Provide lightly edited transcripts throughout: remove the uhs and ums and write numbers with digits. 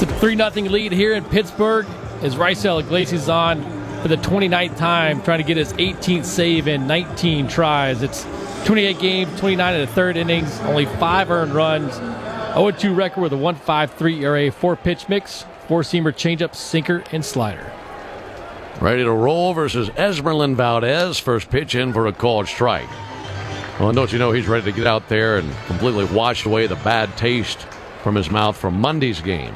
It's a 3-0 lead here in Pittsburgh as Raisel Iglesias on for the 29th time, trying to get his 18th save in 19 tries. It's 28 games, 29 in the third innings, only 5 earned runs, 0-2 record with a 1.53 ERA, 4-pitch mix, 4-seamer, changeup, sinker, and slider. Ready to roll versus Esmeralyn Valdez. First pitch in for a called strike. Well, and don't you know he's ready to get out there and completely wash away the bad taste from his mouth from Monday's game.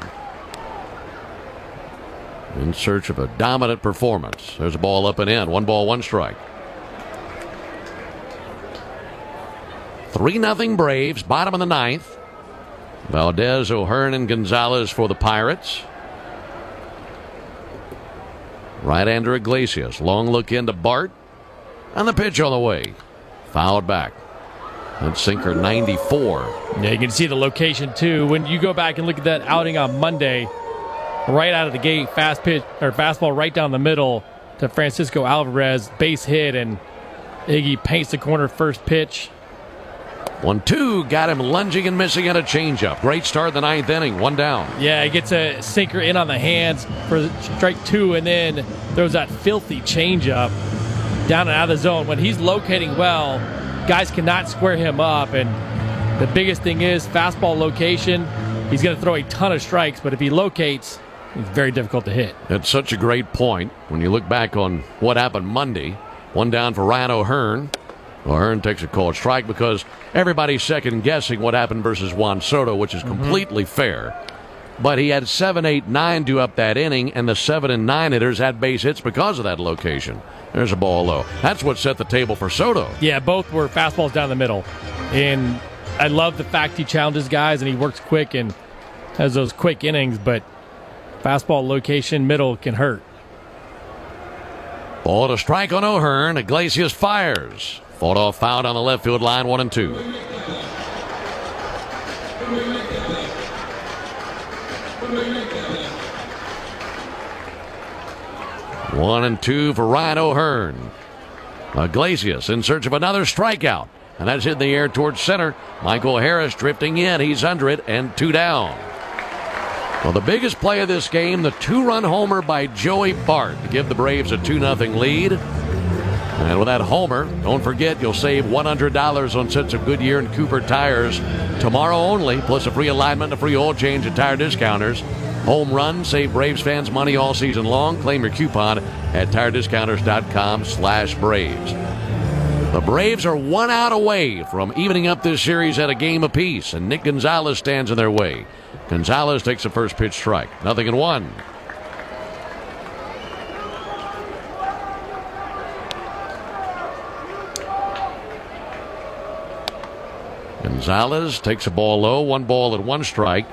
In search of a dominant performance. There's a ball up and in. 1-1 strike. 3-0 Braves. Bottom of the ninth. Valdez, O'Hearn, and Gonzalez for the Pirates. Right-hander Iglesias. Long look into Bart. And the pitch on the way. Fouled back. And sinker 94. Yeah, you can see the location too. When you go back and look at that outing on Monday, right out of the gate, fast pitch or fastball right down the middle to Francisco Alvarez, base hit, and Iggy paints the corner first pitch. 1-2, got him lunging and missing at a changeup. Great start in the ninth inning, 1 down. Yeah, he gets a sinker in on the hands for strike 2, and then throws that filthy changeup down and out of the zone. When he's locating well, guys cannot square him up, and the biggest thing is fastball location. He's going to throw a ton of strikes, but if he locates, it's very difficult to hit. That's such a great point when you look back on what happened Monday. 1 down for Ryan O'Hearn. O'Hearn takes a called strike because everybody's second-guessing what happened versus Juan Soto, which is completely fair. But he had 7, 8, 9 due up that inning, and the 7 and 9 hitters had base hits because of that location. There's a ball low. That's what set the table for Soto. Yeah, both were fastballs down the middle. And I love the fact he challenges guys and he works quick and has those quick innings, but fastball location middle can hurt. Ball to strike on O'Hearn. Iglesias fires. Fought off foul on the left field line, 1-2. 1-2 for Ryan O'Hearn. Iglesias in search of another strikeout. And that's in the air towards center. Michael Harris drifting in. He's under it and 2 down. Well, the biggest play of this game, the 2-run homer by Joey Bart to give the Braves a 2-0 lead. And with that homer, don't forget you'll save $100 on sets of Goodyear and Cooper tires tomorrow only, plus a free alignment and a free oil change at Tire Discounters. Home run, save Braves fans money all season long. Claim your coupon at TireDiscounters.com/Braves. The Braves are 1 out away from evening up this series at a game apiece, and Nick Gonzalez stands in their way. Gonzalez takes a first pitch strike. 0-1. Gonzalez takes a ball low, 1-1 strike.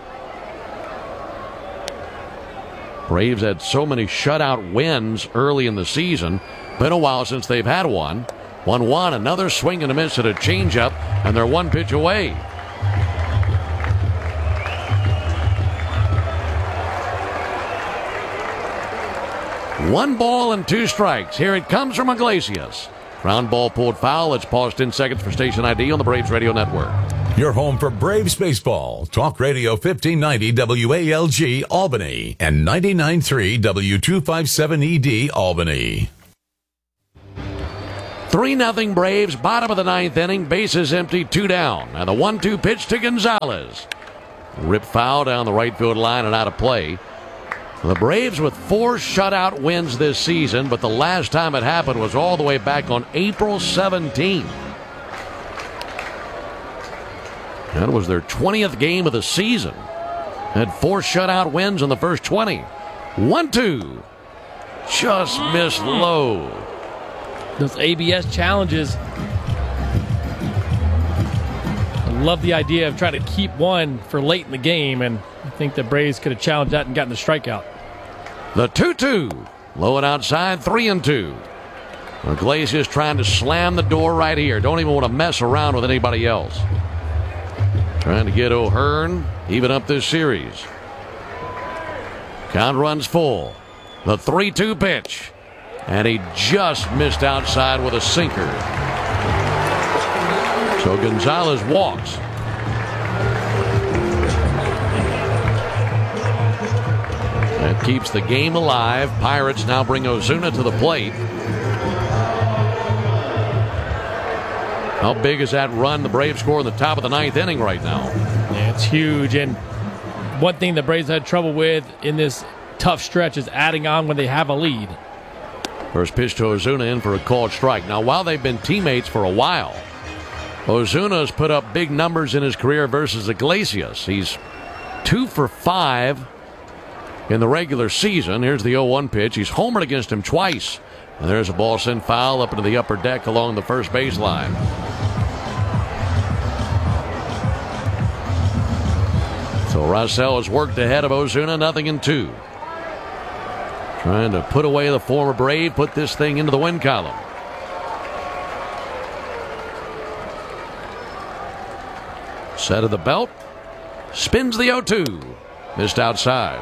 Braves had so many shutout wins early in the season. Been a while since they've had one. 1-1, another swing and a miss at a changeup, and they're 1 pitch away. One ball and 2 strikes. Here it comes from Iglesias. Ground ball pulled foul. It's paused 10 seconds for station ID on the Braves Radio Network. Your home for Braves baseball. Talk Radio 1590 WALG Albany and 99.3 W257ED Albany. 3-0 Braves, bottom of the ninth inning. Bases empty, 2 down. And the 1-2 pitch to Gonzalez. Rip foul down the right field line and out of play. The Braves with 4 shutout wins this season, but the last time it happened was all the way back on April 17th. That was their 20th game of the season. Had 4 shutout wins in the first 20. 1-2. Just missed low. Those ABS challenges. I love the idea of trying to keep one for late in the game, and I think the Braves could have challenged that and gotten the strikeout. The 2-2. Low and outside, 3-2. Iglesias trying to slam the door right here. Don't even want to mess around with anybody else. Trying to get O'Hearn even up this series. Count runs full. The 3-2 pitch. And he just missed outside with a sinker. So Gonzalez walks. keeps the game alive. Pirates now bring Ozuna to the plate. How big is that run the Braves score in the top of the 9th inning right now? Yeah, it's huge. And one thing the Braves had trouble with in this tough stretch is adding on when they have a lead. First pitch to Ozuna in for a called strike. Now, while they've been teammates for a while, Ozuna's put up big numbers in his career versus Iglesias. He's 2 for 5 in the regular season. Here's the 0-1 pitch. He's homered against him twice. And there's a ball sent foul up into the upper deck along the first baseline. So Rossell has worked ahead of Ozuna, 0-2. Trying to put away the former Brave, put this thing into the win column. Set of the belt. Spins the 0-2. Missed outside.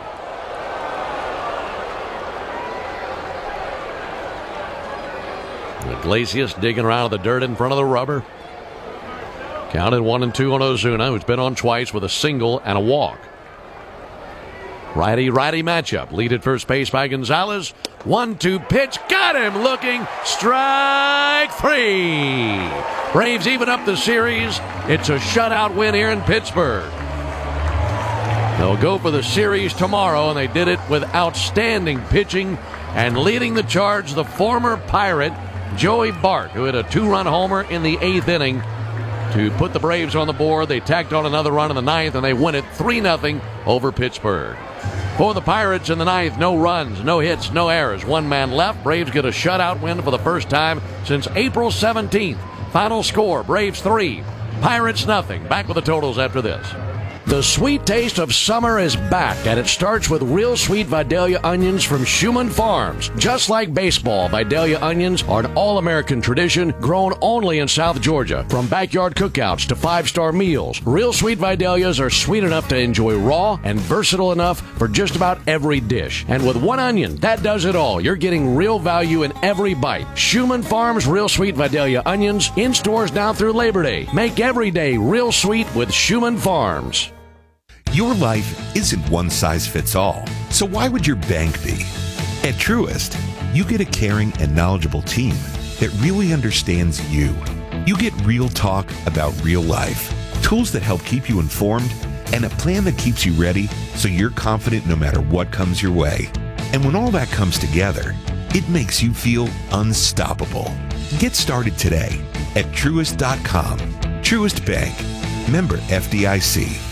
Iglesias digging around in the dirt in front of the rubber. Counted 1-2 on Ozuna, who's been on twice with a single and a walk. Righty-righty matchup. Lead at first base by Gonzalez. 1-2 pitch. Got him looking. Strike 3. Braves even up the series. It's a shutout win here in Pittsburgh. They'll go for the series tomorrow, and they did it with outstanding pitching and leading the charge, the former Pirate, Joey Bart, who hit a 2-run homer in the 8th inning to put the Braves on the board. They tacked on another run in the 9th, and they win it 3-0 over Pittsburgh. For the Pirates in the 9th, no runs, no hits, no errors. 1 man left. Braves get a shutout win for the first time since April 17th. Final score, Braves 3, Pirates 0. Back with the totals after this. The sweet taste of summer is back, and it starts with real sweet Vidalia onions from Schumann Farms. Just like baseball, Vidalia onions are an all-American tradition grown only in South Georgia. From backyard cookouts to 5-star meals, real sweet Vidalias are sweet enough to enjoy raw and versatile enough for just about every dish. And with 1 onion, that does it all. You're getting real value in every bite. Schumann Farms Real Sweet Vidalia onions in stores now through Labor Day. Make every day real sweet with Schumann Farms. Your life isn't one size fits all, so why would your bank be? At Truist, you get a caring and knowledgeable team that really understands you. You get real talk about real life, tools that help keep you informed, and a plan that keeps you ready so you're confident no matter what comes your way. And when all that comes together, it makes you feel unstoppable. Get started today at Truist.com. Truist Bank. Member FDIC.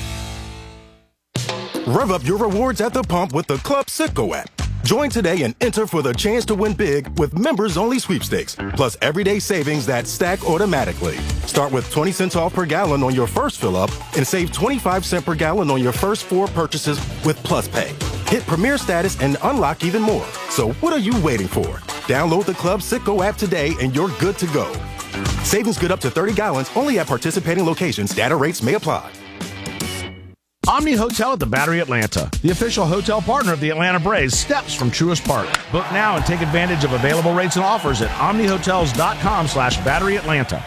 Rev up your rewards at the pump with the Club Citgo app. Join today and enter for the chance to win big with members-only sweepstakes, plus everyday savings that stack automatically. Start with 20 cents off per gallon on your first fill-up and save 25 cents per gallon on your first 4 purchases with Plus Pay. Hit Premier status and unlock even more. So what are you waiting for? Download the Club Citgo app today and you're good to go. Savings good up to 30 gallons only at participating locations. Data rates may apply. Omni Hotel at the Battery Atlanta, the official hotel partner of the Atlanta Braves, steps from Truist Park. Book now and take advantage of available rates and offers at omnihotels.com/Battery Atlanta.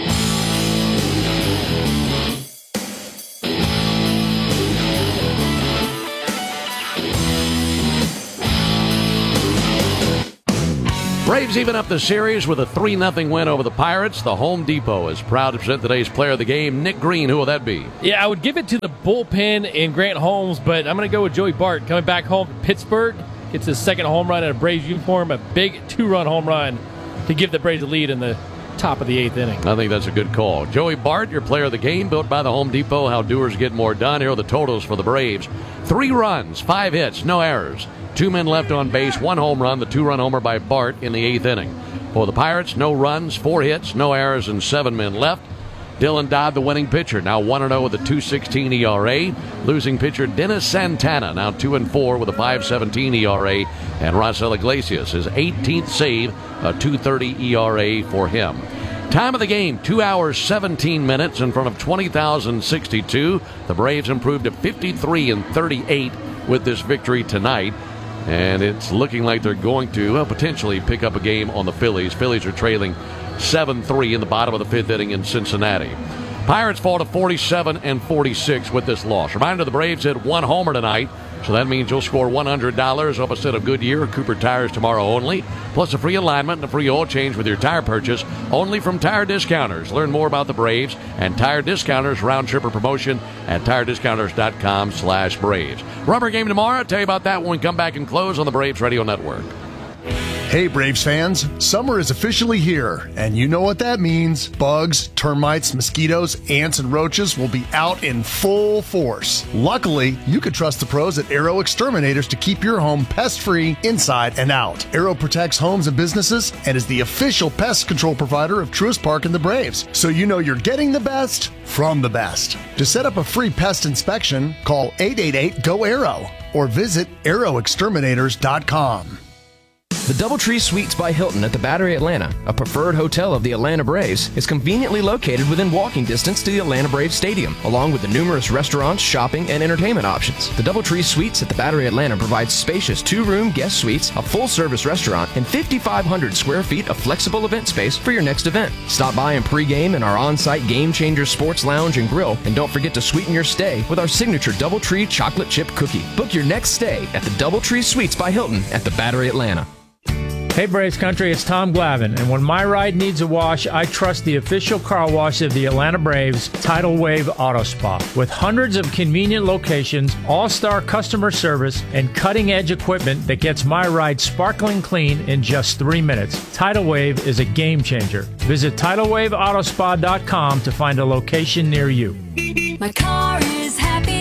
Braves even up the series with a 3-0 win over the Pirates. The Home Depot is proud to present today's player of the game, Nick Green. Who will that be? Yeah, I would give it to the bullpen in Grant Holmes, but I'm going to go with Joey Bart coming back home to Pittsburgh. Gets his second home run in a Braves uniform, a big 2-run home run to give the Braves a lead in the top of the 8th inning. I think that's a good call. Joey Bart, your player of the game, built by the Home Depot. How doers get more done. Here are the totals for the Braves. 3 runs, 5 hits, no errors. 2 men left on base, 1 home run, the 2-run homer by Bart in the 8th inning. For the Pirates, no runs, 4 hits, no errors, and 7 men left. Dylan Dodd, the winning pitcher, now 1-0 with a 2.16 ERA. Losing pitcher Dennis Santana, now 2-4 with a 5.17 ERA. And Rossell Iglesias, his 18th save, a 2.30 ERA for him. Time of the game, 2 hours, 17 minutes in front of 20,062. The Braves improved to 53-38 with this victory tonight. And it's looking like they're going to potentially pick up a game on the Phillies. Phillies are trailing 7-3 in the bottom of the 5th inning in Cincinnati. Pirates fall to 47-46 with this loss. Reminder, the Braves hit 1 homer tonight So that means you'll score $100 off a set of Goodyear or Cooper tires tomorrow only, plus a free alignment and a free oil change with your tire purchase, only from Tire Discounters. Learn more about the Braves and Tire Discounters round tripper promotion at tirediscounters.com/Braves. Rubber game tomorrow. I'll tell you about that when we come back and close on the Braves Radio Network. Hey Braves fans, summer is officially here, and you know what that means. Bugs, termites, mosquitoes, ants, and roaches will be out in full force. Luckily, you can trust the pros at Aero Exterminators to keep your home pest-free inside and out. Aero protects homes and businesses and is the official pest control provider of Truist Park and the Braves, so you know you're getting the best from the best. To set up a free pest inspection, call 888-GO-AERO or visit aeroexterminators.com. The Doubletree Suites by Hilton at the Battery Atlanta, a preferred hotel of the Atlanta Braves, is conveniently located within walking distance to the Atlanta Braves Stadium, along with the numerous restaurants, shopping, and entertainment options. The Doubletree Suites at the Battery Atlanta provides spacious two-room guest suites, a full-service restaurant, and 5,500 square feet of flexible event space for your next event. Stop by and pregame in our on-site Game Changer Sports Lounge and Grill, and don't forget to sweeten your stay with our signature Doubletree chocolate chip cookie. Book your next stay at the Doubletree Suites by Hilton at the Battery Atlanta. Hey Braves Country, it's Tom Glavine, and when my ride needs a wash, I trust the official car wash of the Atlanta Braves, Tidal Wave Auto Spa. With hundreds of convenient locations, all-star customer service, and cutting-edge equipment that gets my ride sparkling clean in just 3 minutes, Tidal Wave is a game changer. Visit TidalWaveAutoSpa.com to find a location near you. My car is happy,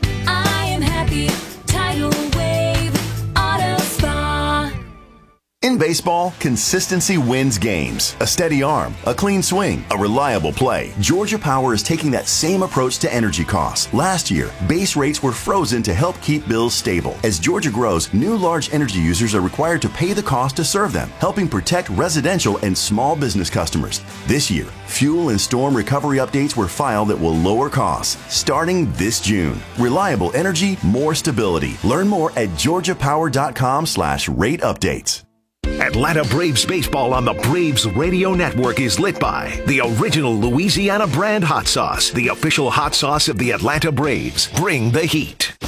I am happy, Tidal Wave Auto Spa. In baseball, consistency wins games. A steady arm, a clean swing, a reliable play. Georgia Power is taking that same approach to energy costs. Last year, base rates were frozen to help keep bills stable. As Georgia grows, new large energy users are required to pay the cost to serve them, helping protect residential and small business customers. This year, fuel and storm recovery updates were filed that will lower costs starting this June. Reliable energy, more stability. Learn more at georgiapower.com/rate updates. Atlanta Braves baseball on the Braves Radio Network is lit by the original Louisiana brand hot sauce, the official hot sauce of the Atlanta Braves. Bring the heat.